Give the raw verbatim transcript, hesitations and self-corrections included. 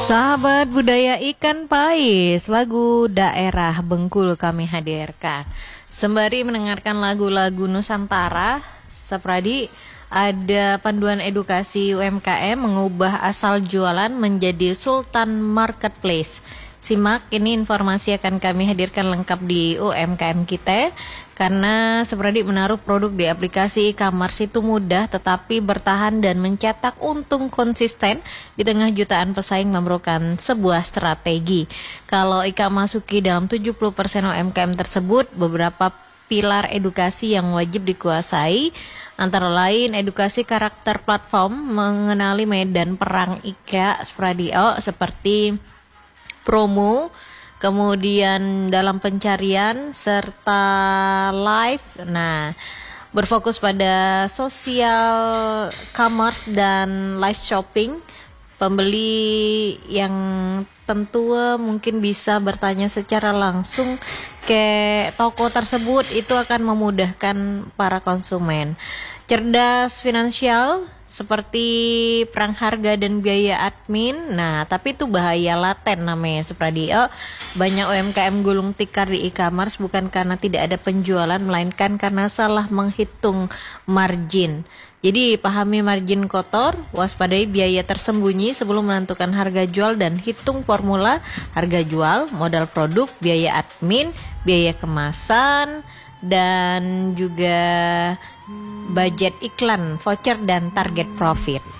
Sahabat budaya ikan pais, lagu daerah Bengkulu kami hadirkan. Sembari mendengarkan lagu-lagu Nusantara, Sapradi, ada panduan edukasi U M K M mengubah asal jualan menjadi Sultan Marketplace. Simak, ini informasi akan kami hadirkan lengkap di U M K M kita. Karena Sapradi menaruh produk di aplikasi e-commerce itu mudah tetapi bertahan dan mencetak untung konsisten di tengah jutaan pesaing memerlukan sebuah strategi. Kalau Ika masuki dalam tujuh puluh persen U M K M tersebut, beberapa pilar edukasi yang wajib dikuasai antara lain edukasi karakter platform, mengenali medan perang Ika Spradio seperti promo, kemudian dalam pencarian serta live. Nah, berfokus pada social commerce dan live shopping. Pembeli yang tentu mungkin bisa bertanya secara langsung ke toko tersebut, itu akan memudahkan para konsumen. Cerdas finansial seperti perang harga dan biaya admin. Nah, tapi itu bahaya laten namanya Supradio. Banyak U M K M gulung tikar di e-commerce bukan karena tidak ada penjualan, melainkan karena salah menghitung margin. Jadi pahami margin kotor, waspadai biaya tersembunyi sebelum menentukan harga jual dan hitung formula harga jual, modal produk, biaya admin, biaya kemasan, dan juga budget iklan, voucher, dan target profit.